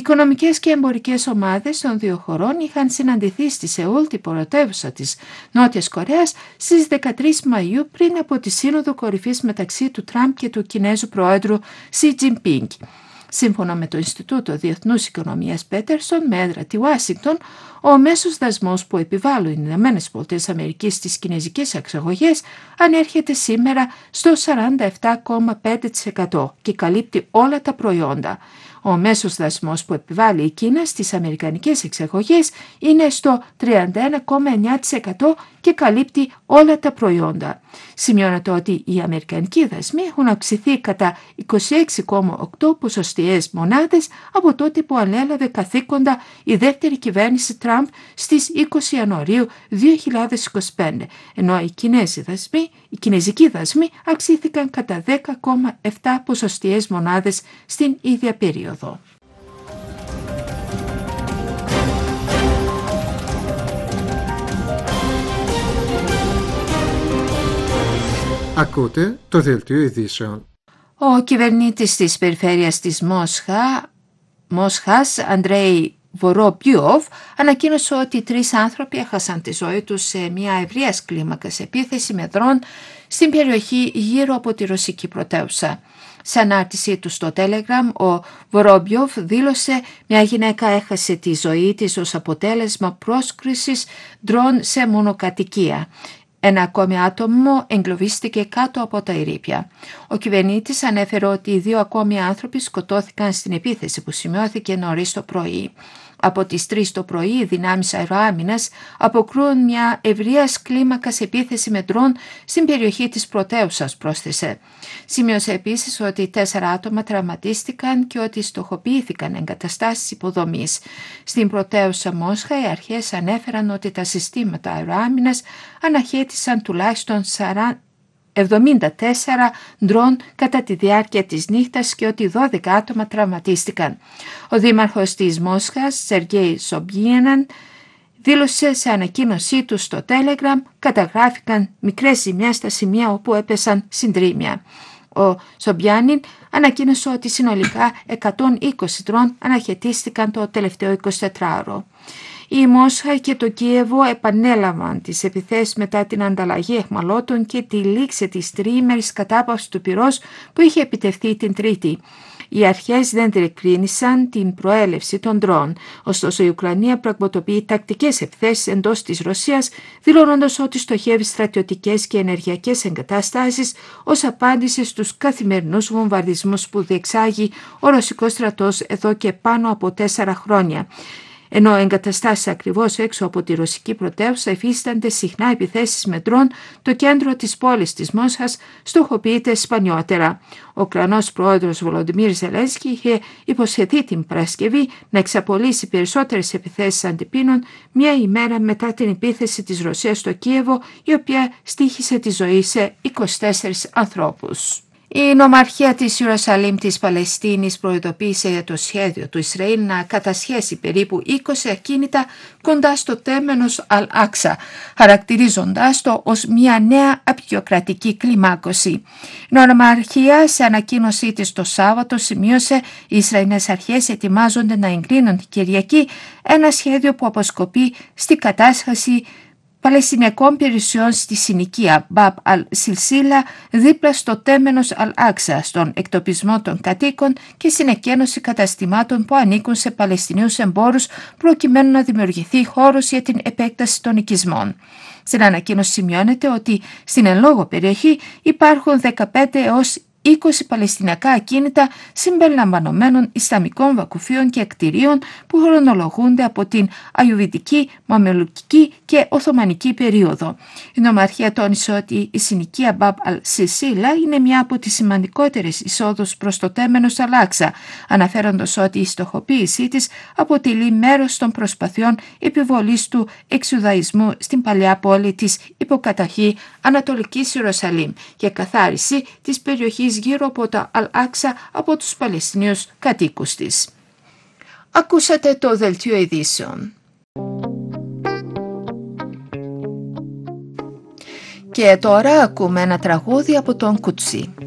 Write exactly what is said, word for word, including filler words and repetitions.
οικονομικές και εμπορικές ομάδες των δύο χωρών είχαν συναντηθεί στη Σεούλ, την πρωτεύουσα της Νότιας Κορέας, στις δεκατρείς Μαΐου πριν από τη Σύνοδο Κορυφής μεταξύ του Τραμπ και του Κινέζου Προέδρου Σι Τζινπίνγκ. Σύμφωνα με το Ινστιτούτο Διεθνούς Οικονομίας Πέτερσον με έδρα τη Ουάσιγκτον, ο μέσος δασμός που επιβάλλουν οι Ηνωμένες Πολιτείες Αμερικής στις κινέζικες εξαγωγές ανέρχεται σήμερα στο σαράντα επτά κόμμα πέντε τοις εκατό και καλύπτει όλα τα προϊόντα. Ο μέσος δασμός που επιβάλλει η Κίνα στις αμερικανικές εξαγωγές είναι στο τριάντα ένα κόμμα εννιά τοις εκατό και καλύπτει όλα τα προϊόντα. Σημειώνεται ότι οι αμερικανικοί δασμοί έχουν αυξηθεί κατά είκοσι έξι κόμμα οκτώ ποσοστιαίες μονάδες από τότε που ανέλαβε καθήκοντα η δεύτερη κυβέρνηση Τραμπ στις είκοσι Ιανουαρίου δύο χιλιάδες είκοσι πέντε, ενώ οι, δασμοί, οι κινέζικοι δασμοί αυξήθηκαν κατά δέκα κόμμα επτά ποσοστιαίες μονάδες στην ίδια περίοδο. Ακούτε το δελτίο ειδήσεων. Ο κυβερνήτης της περιφέρειας της Μόσχα, Μόσχας, Αντρέι Βορόμπιοφ, ανακοίνωσε ότι τρεις άνθρωποι έχασαν τη ζωή τους σε μια ευρείας κλίμακας επίθεση με δρόν στην περιοχή γύρω από τη ρωσική πρωτεύουσα. Σε ανάρτησή του στο Telegram, ο Βορόμπιοφ δήλωσε μια γυναίκα έχασε τη ζωή της ως αποτέλεσμα πρόσκρισης ντρόν σε μονοκατοικία. Ένα ακόμη άτομο εγκλωβίστηκε κάτω από τα ερείπια. Ο κυβερνήτης ανέφερε ότι οι δύο ακόμη άνθρωποι σκοτώθηκαν στην επίθεση που σημειώθηκε νωρίς το πρωί. Από τις τρεις το πρωί οι δυνάμεις αεροάμυνας αποκρούουν μια ευρείας κλίμακας επίθεση με ντρόν στην περιοχή της πρωτεύουσας, πρόσθεσε. Σημείωσε επίσης ότι τέσσερα άτομα τραυματίστηκαν και ότι στοχοποιήθηκαν εγκαταστάσεις υποδομής. Στην πρωτεύουσα Μόσχα οι αρχές ανέφεραν ότι τα συστήματα αεροάμυνας αναχέτησαν τουλάχιστον εβδομήντα τέσσερα ντρόν κατά τη διάρκεια της νύχτας και ότι δώδεκα άτομα τραυματίστηκαν. Ο δήμαρχος της Μόσχας, Σεργέη Σομπιέναν, δήλωσε σε ανακοίνωσή του στο Telegram καταγράφηκαν μικρές ζημιές στα σημεία όπου έπεσαν συντρίμμια. Ο Σομπιάνιν ανακοίνωσε ότι συνολικά εκατόν είκοσι ντρόν αναχαιτίστηκαν το τελευταίο εικοσιτετράωρο. Η Μόσχα και το Κίεβο επανέλαβαν τις επιθέσεις μετά την ανταλλαγή αιχμαλώτων και τη λήξη της τριήμερης κατάπαυσης του πυρός που είχε επιτευχθεί την Τρίτη. Οι αρχές δεν διευκρίνησαν την προέλευση των ντρόν, ωστόσο η Ουκρανία πραγματοποιεί τακτικές επιθέσεις εντός της Ρωσίας, δηλώνοντας ότι στοχεύει στρατιωτικές και ενεργειακές εγκαταστάσεις ως απάντηση στους καθημερινούς βομβαρδισμούς που διεξάγει ο ρωσικός στρατός εδώ και πάνω από τέσσερα χρόνια. Ενώ εγκαταστάσεις ακριβώς έξω από τη ρωσική πρωτεύουσα υφίστανται συχνά επιθέσεις με ντρόν, το κέντρο της πόλης της Μόσχας στοχοποιείται σπανιότερα. Ο Ουκρανός πρόεδρος Βολοντιμίρ Ζελένσκι είχε υποσχεθεί την Παρασκευή να εξαπολύσει περισσότερες επιθέσεις αντιπίνων μία ημέρα μετά την επίθεση της Ρωσίας στο Κίεβο, η οποία στοίχησε τη ζωή σε είκοσι τέσσερις ανθρώπους. Η νομαρχία της Ιερουσαλήμ της Παλαιστίνης προειδοποίησε για το σχέδιο του Ισραήλ να κατασχέσει περίπου είκοσι ακίνητα κοντά στο τέμενος Αλ-Άξα, χαρακτηρίζοντάς το ως μια νέα απεικιοκρατική κλιμάκωση. Η νομαρχία σε ανακοίνωσή της το Σάββατο σημείωσε οι Ισραηλινές αρχές ετοιμάζονται να εγκρίνουν την Κυριακή ένα σχέδιο που αποσκοπεί στη κατάσχεση Παλαιστινιακών περιουσιών στη συνοικία Μπαμπ Αλ-Σιλσίλα δίπλα στο τέμενος Αλ-Άξα, στον εκτοπισμό των κατοίκων και στην εκένωση καταστημάτων που ανήκουν σε Παλαιστινίους εμπόρους προκειμένου να δημιουργηθεί χώρος για την επέκταση των οικισμών. Στην ανακοίνωση σημειώνεται ότι στην εν λόγω περιοχή υπάρχουν δεκαπέντε έως είκοσι παλαιστινιακά ακίνητα συμπεριλαμβανομένων Ισλαμικών βακουφίων και κτηρίων που χρονολογούνται από την Αϊουβιτική, Μαμελουκική και Οθωμανική περίοδο. Η νομαρχία τόνισε ότι η συνοικία Μπαμπ Αλ-Σισίλα είναι μια από τις σημαντικότερες εισόδους προς το τέμενος Αλ-Άξα, αναφέροντας ότι η στοχοποίησή της αποτελεί μέρος των προσπαθειών επιβολής του εξουδαϊσμού στην παλιά πόλη της υποκατοχή Ανατολικής Ιερουσαλήμ και καθάριση της περιοχής γύρω από τα Αλ-Άξα από τους Παλαιστινίους κατοίκους της. Ακούσατε το δελτίο ειδήσεων. Και τώρα ακούμε ένα τραγούδι από τον Κουτσί.